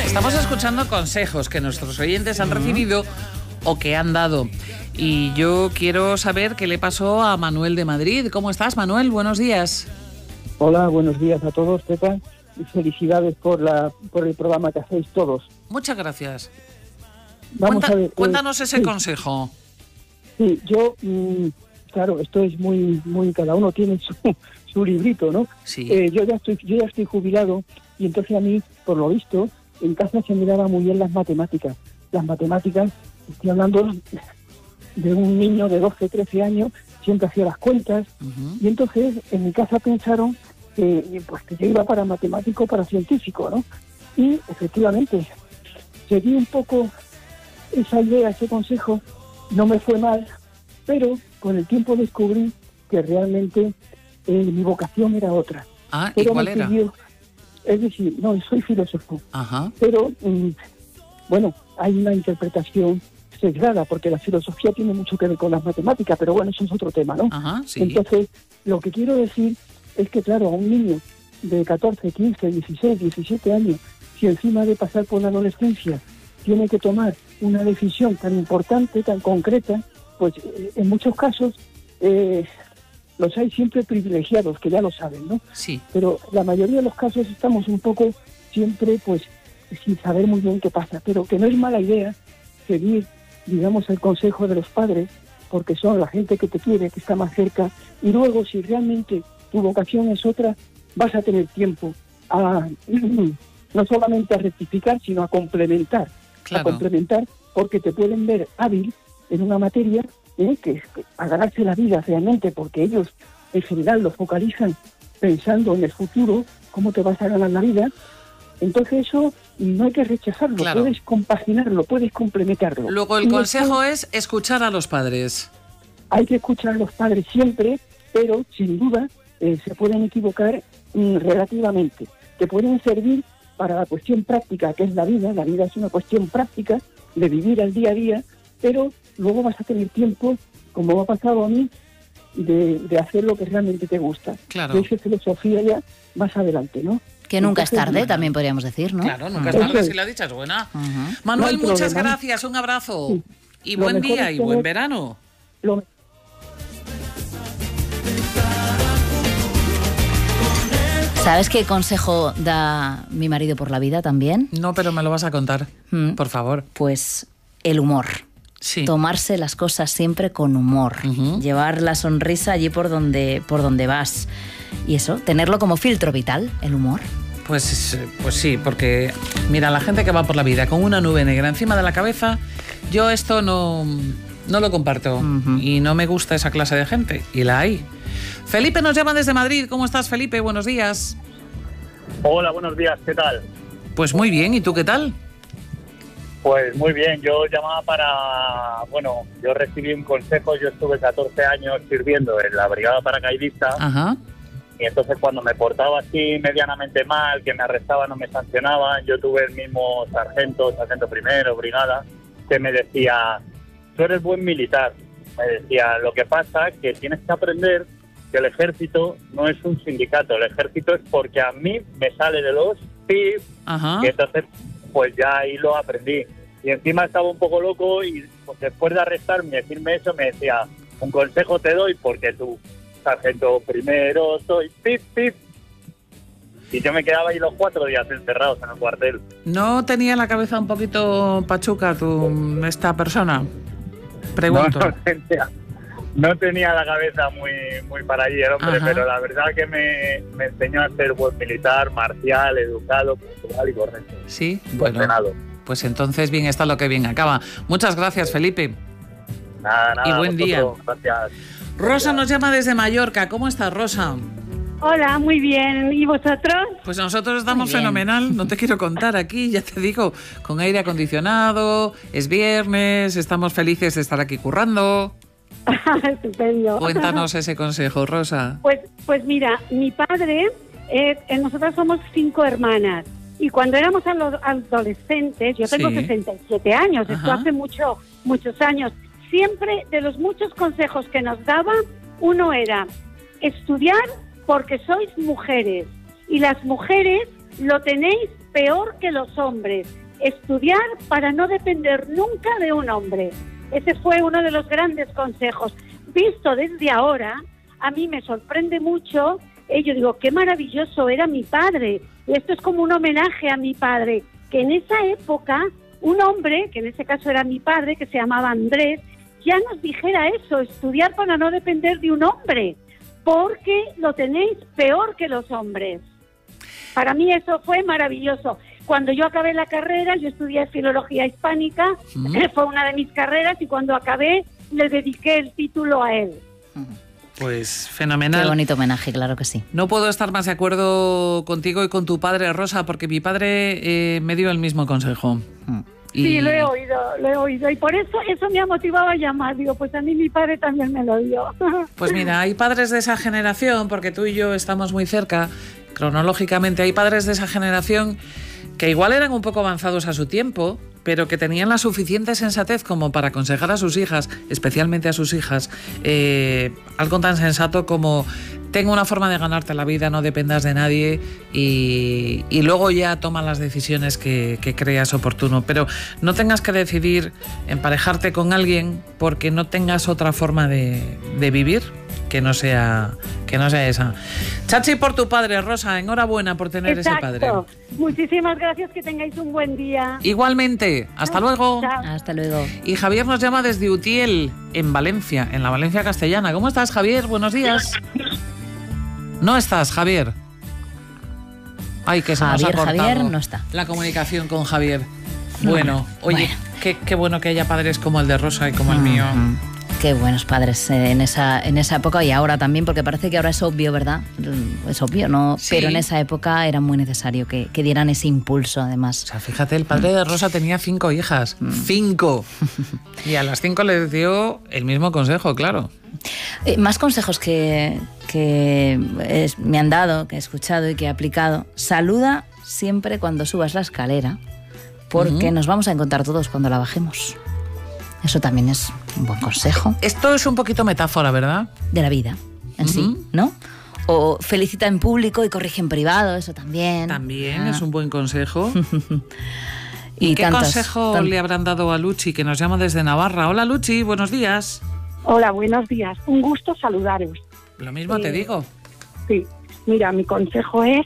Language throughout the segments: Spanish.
Estamos escuchando consejos que nuestros oyentes han recibido o que han dado. Y yo quiero saber qué le pasó a Manuel de Madrid. ¿Cómo estás, Manuel? Buenos días. Hola, buenos días a todos, Pepa. Y felicidades por el programa que hacéis todos. Muchas gracias. Vamos a ver, Cuéntanos ese consejo. Sí, yo, claro, esto es muy, cada uno tiene su librito, ¿no? Sí. Yo ya estoy jubilado y entonces a mí, por lo visto, en casa se me daba muy bien las matemáticas. Las matemáticas, estoy hablando de un niño de 12, 13 años, siempre hacía las cuentas, y entonces en mi casa pensaron que yo iba para matemático, para científico, ¿no? Y efectivamente, seguí un poco esa idea, ese consejo, no me fue mal, pero con el tiempo descubrí que realmente mi vocación era otra. Ah, pero ¿y cuál era? Es decir, no, soy filósofo, Ajá. pero bueno, hay una interpretación sesgada, porque la filosofía tiene mucho que ver con las matemáticas, pero bueno, eso es otro tema, ¿no? Ajá, sí. Entonces, lo que quiero decir es que, claro, a un niño de 14, 15, 16, 17 años, si encima de pasar por la adolescencia tiene que tomar una decisión tan importante, tan concreta, pues en muchos casos los hay siempre privilegiados, que ya lo saben, ¿no? Sí. Pero la mayoría de los casos estamos un poco siempre, pues, sin saber muy bien qué pasa, pero que no es mala idea seguir, digamos, el consejo de los padres, porque son la gente que te quiere, que está más cerca, y luego, si realmente tu vocación es otra, vas a tener tiempo a no solamente a rectificar, sino a complementar. Claro. A complementar, porque te pueden ver hábil en una materia que a ganarse la vida realmente, porque ellos en general lo focalizan pensando en el futuro, cómo te vas a ganar la vida. Entonces eso no hay que rechazarlo, Claro. Puedes compaginarlo, puedes complementarlo. Luego el consejo es escuchar a los padres. Hay que escuchar a los padres siempre, pero sin duda se pueden equivocar relativamente. Te pueden servir para la cuestión práctica, que es la vida. La vida es una cuestión práctica de vivir al día a día, pero luego vas a tener tiempo, como me ha pasado a mí, de hacer lo que realmente te gusta. Claro. De esa filosofía ya más adelante, ¿no? Que nunca es Entonces, tarde, también podríamos decir, ¿no? Claro, nunca es tarde si la dicha es buena. Manuel, No hay muchas problema. gracias, un abrazo. Sí. Y Lo buen mejor día es y buen tener- verano. Lo- ¿Sabes qué consejo da mi marido por la vida también? No, pero me lo vas a contar, por favor. Pues el humor. Sí. Tomarse las cosas siempre con humor. Ujú. Llevar la sonrisa allí por donde vas. Y eso, tenerlo como filtro vital, el humor. Pues sí, porque mira, la gente que va por la vida con una nube negra encima de la cabeza, yo esto no lo comparto. Y no me gusta esa clase de gente. Y la hay. Felipe nos llama desde Madrid. ¿Cómo estás, Felipe? Buenos días. Hola, buenos días, ¿qué tal? Pues muy bien, ¿y tú qué tal? Pues muy bien, yo llamaba yo recibí un consejo, yo estuve 14 años sirviendo en la brigada paracaidista. Ajá. Y entonces cuando me portaba así medianamente mal, que me arrestaban o me sancionaban, yo tuve el mismo sargento primero, brigada, que me decía, tú eres buen militar. Me decía, lo que pasa es que tienes que aprender que el ejército no es un sindicato, el ejército es porque a mí me sale de los PIB, Ajá. y entonces pues ya ahí lo aprendí. Y encima estaba un poco loco y pues, después de arrestarme y decirme eso me decía, un consejo te doy porque tú, sargento primero, soy pip, pip. Y yo me quedaba ahí los 4 días encerrados en el cuartel. ¿No tenía la cabeza un poquito pachuca esta persona? Pregunto. No tenía la cabeza muy para allí el hombre, Ajá. pero la verdad que me enseñó a ser buen militar, marcial, educado, puntual y correcto. Sí, bueno, Ordenado. pues entonces bien está lo que bien acaba. Muchas gracias, Felipe. Nada, Y buen día. Gracias. Rosa nos llama desde Mallorca. ¿Cómo estás, Rosa? Hola, muy bien. ¿Y vosotros? Pues nosotros estamos Muy bien. fenomenal. No te quiero contar aquí, ya te digo, con aire acondicionado, es viernes, estamos felices de estar aquí currando. Estupendo. Cuéntanos ese consejo, Rosa. Pues mira, mi padre, nosotras somos 5 hermanas. Y cuando éramos adolescentes, yo tengo Sí. 67 años, esto Ajá. hace muchos años, siempre de los muchos consejos que nos daba, uno era estudiar porque sois mujeres y las mujeres lo tenéis peor que los hombres. Estudiar para no depender nunca de un hombre. Ese fue uno de los grandes consejos. Visto desde ahora, a mí me sorprende mucho. Yo digo, qué maravilloso era mi padre. Y esto es como un homenaje a mi padre, que en esa época un hombre, que en ese caso era mi padre, que se llamaba Andrés, ya nos dijera eso, estudiar para no depender de un hombre, porque lo tenéis peor que los hombres. Para mí eso fue maravilloso. Cuando yo acabé la carrera, yo estudié Filología Hispánica, fue una de mis carreras, y cuando acabé le dediqué el título a él. Pues fenomenal. Qué bonito homenaje, claro que sí. No puedo estar más de acuerdo contigo y con tu padre, Rosa, porque mi padre me dio el mismo consejo. Sí, lo he oído. Y por eso me ha motivado a llamar. Digo, pues a mí mi padre también me lo dio. Pues mira, hay padres de esa generación, porque tú y yo estamos muy cerca, cronológicamente, hay padres de esa generación que igual eran un poco avanzados a su tiempo, pero que tenían la suficiente sensatez como para aconsejar a sus hijas, especialmente a sus hijas, algo tan sensato como: tengo una forma de ganarte la vida, no dependas de nadie, y luego ya toma las decisiones que creas oportuno. Pero no tengas que decidir emparejarte con alguien porque no tengas otra forma de vivir que no sea esa. Chachi por tu padre, Rosa, enhorabuena por tener Exacto. ese padre. Muchísimas gracias, que tengáis un buen día. Igualmente, hasta luego. Chao. Hasta luego. Y Javier nos llama desde Utiel, en Valencia, en la Valencia castellana. ¿Cómo estás, Javier? Buenos días. ¿No estás, Javier? Ay, que se nos ha cortado Javier no está. la comunicación con Javier. Bueno, oye, qué bueno que haya padres como el de Rosa y como el mío. Qué buenos padres en esa época, y ahora también, porque parece que ahora es obvio, ¿verdad? Es obvio, ¿no? Sí. Pero en esa época era muy necesario que dieran ese impulso, además. O sea, fíjate, el padre de Rosa tenía 5 hijas. 5. Y a las 5 les dio el mismo consejo, claro. Más consejos que me han dado, que he escuchado y que he aplicado. Saluda siempre cuando subas la escalera, porque nos vamos a encontrar todos cuando la bajemos. Eso también es un buen consejo. Esto es un poquito metáfora, ¿verdad? De la vida en sí, ¿no? O felicita en público y corrige en privado, eso también. También es un buen consejo. ¿Y qué consejo le habrán dado a Luchi, que nos llama desde Navarra? Hola, Luchi, buenos días. Hola, buenos días. Un gusto saludaros. Lo mismo te digo. Sí, mira, mi consejo es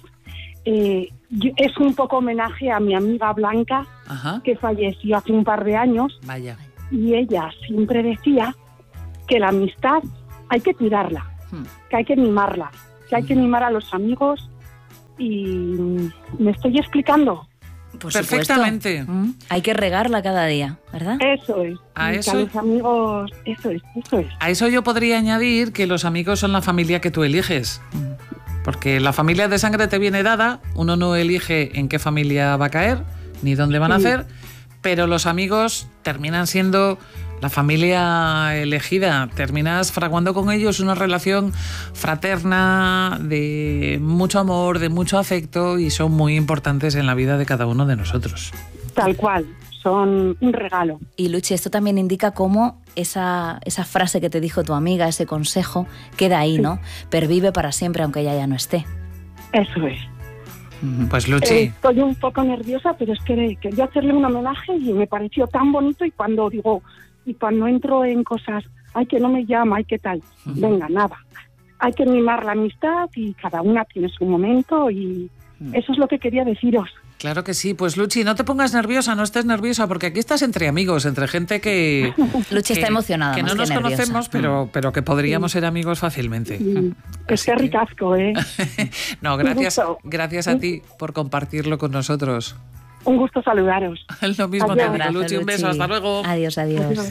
un poco homenaje a mi amiga Blanca, que falleció hace un par de años. Vaya. Y ella siempre decía que la amistad hay que cuidarla, que hay que mimarla, que hay que mimar a los amigos. Y ¿me estoy explicando? Por perfectamente. Supuesto. Hay que regarla cada día, ¿verdad? Eso es. A los amigos, eso es. A eso yo podría añadir que los amigos son la familia que tú eliges. Porque la familia de sangre te viene dada, uno no elige en qué familia va a caer, ni dónde van a hacer, pero los amigos terminan siendo la familia elegida. Terminas fraguando con ellos una relación fraterna, de mucho amor, de mucho afecto, y son muy importantes en la vida de cada uno de nosotros. Tal cual, son un regalo. Y Luchi, esto también indica cómo esa frase que te dijo tu amiga, ese consejo, queda ahí, ¿no? Pervive para siempre aunque ella ya no esté. Eso es. Pues Luchi. Estoy un poco nerviosa, pero es que quería hacerle un homenaje y me pareció tan bonito, y cuando entro en cosas, ay, que no me llama, ay, qué tal, venga, nada. Hay que mimar la amistad y cada una tiene su momento, y eso es lo que quería deciros. Claro que sí. Pues Luchi, no te pongas nerviosa, no estés nerviosa, porque aquí estás entre amigos, entre gente que... Luchi está emocionada. Que no nos conocemos, pero que podríamos ser amigos fácilmente. Es que ricasco, ¿eh? No, gracias a ti por compartirlo con nosotros. Un gusto saludaros. Lo mismo te digo, Luchi, un beso, hasta luego. Adiós. Adiós.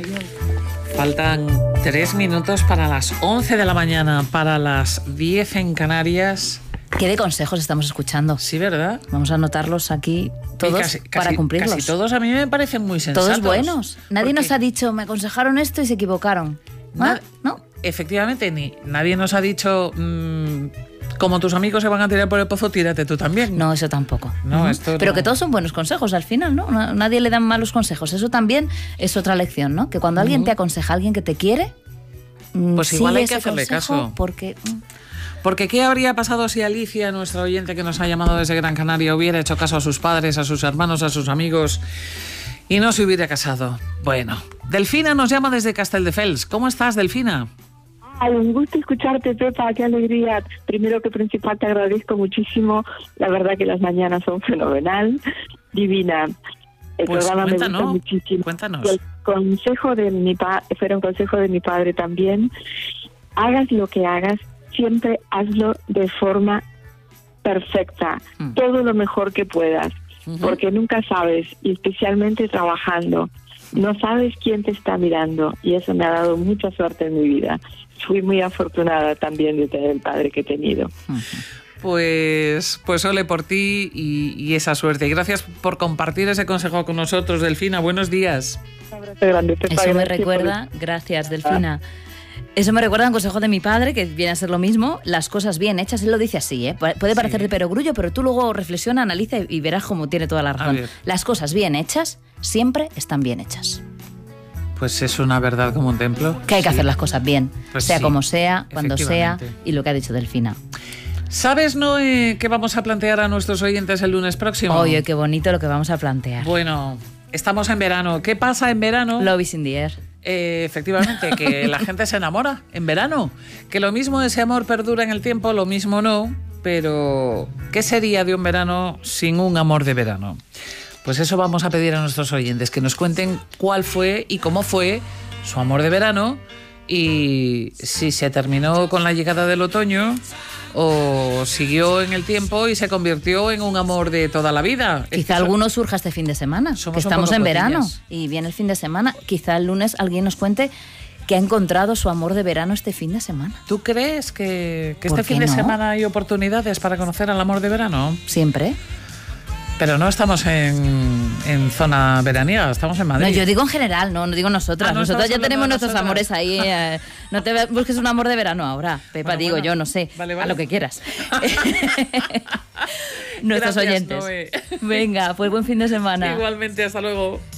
Faltan 3 minutos para las 11 de la mañana, para las 10 en Canarias. ¿Qué de consejos estamos escuchando? Sí, ¿verdad? Vamos a anotarlos aquí todos para cumplirlos. Casi todos a mí me parecen muy sensatos. Todos buenos. Nadie nos ha dicho, me aconsejaron esto y se equivocaron. ¿No? Efectivamente, nadie nos ha dicho, como tus amigos se van a tirar por el pozo, tírate tú también. No, eso tampoco. No, esto pero no. que todos son buenos consejos al final, ¿no? Nadie le dan malos consejos. Eso también es otra lección, ¿no? Que cuando alguien te aconseja, alguien que te quiere, pues igual hay que hacerle caso. Porque... Porque ¿qué habría pasado si Alicia, nuestra oyente que nos ha llamado desde Gran Canaria, hubiera hecho caso a sus padres, a sus hermanos, a sus amigos y no se hubiera casado? Bueno, Delfina nos llama desde Castelldefels. ¿Cómo estás, Delfina? Ay, un gusto escucharte, Pepa, qué alegría. Primero que principal te agradezco muchísimo. La verdad que las mañanas son fenomenal, divina. El pues programa cuéntanos, me gusta muchísimo. Cuéntanos. Y el consejo de mi fue un consejo de mi padre también. Hagas lo que hagas, siempre hazlo de forma perfecta, todo lo mejor que puedas, porque nunca sabes, y especialmente trabajando, no sabes quién te está mirando, y eso me ha dado mucha suerte en mi vida. Fui muy afortunada también de tener el padre que he tenido. Pues ole por ti y esa suerte. Y gracias por compartir ese consejo con nosotros, Delfina. Buenos días. Un abrazo grande, Pepa. Eso me recuerda, gracias, Delfina. Eso me recuerda a un consejo de mi padre, que viene a ser lo mismo, las cosas bien hechas. Él lo dice así, ¿eh? Puede parecer de perogrullo, pero tú luego reflexiona, analiza y verás cómo tiene toda la razón. Las cosas bien hechas siempre están bien hechas. Pues es una verdad como un templo. Que hay que hacer las cosas bien, pues sea como sea, cuando sea, y lo que ha dicho Delfina. ¿Sabes, Noé, qué vamos a plantear a nuestros oyentes el lunes próximo? Oye, qué bonito lo que vamos a plantear. Bueno, estamos en verano. ¿Qué pasa en verano? Love is in the air. Efectivamente, que la gente se enamora en verano. Que lo mismo ese amor perdura en el tiempo, lo mismo no. Pero, ¿qué sería de un verano sin un amor de verano? Pues eso vamos a pedir a nuestros oyentes, que nos cuenten cuál fue y cómo fue su amor de verano y si se terminó con la llegada del otoño o siguió en el tiempo y se convirtió en un amor de toda la vida. Quizá alguno surja este fin de semana, que estamos en verano y viene el fin de semana. Quizá el lunes alguien nos cuente que ha encontrado su amor de verano este fin de semana. ¿Tú crees que este fin de semana hay oportunidades para conocer al amor de verano? Siempre. Pero no estamos en zona veraniega, estamos en Madrid. No, yo digo en general, no digo nosotras. Nosotros ya tenemos nuestros amores ahí. No te busques un amor de verano ahora, Pepa, digo yo, no sé. Vale. A lo que quieras. Nuestros oyentes. Noé. Venga, pues buen fin de semana. Igualmente, hasta luego.